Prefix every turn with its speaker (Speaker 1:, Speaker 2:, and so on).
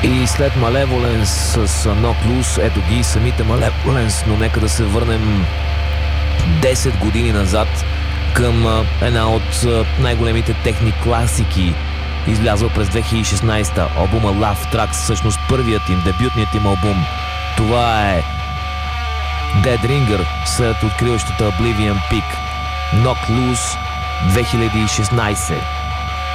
Speaker 1: И след Malevolence с Knock Loose, ето ги самите Malevolence, но нека да се върнем 10 години назад към една от най-големите техни класики, излязъл през 2016, албума Love Tracks, всъщност първият им, дебютният им албум. Това е Dead Ringer след откриващата Oblivion Peak. Knock Loose 2016.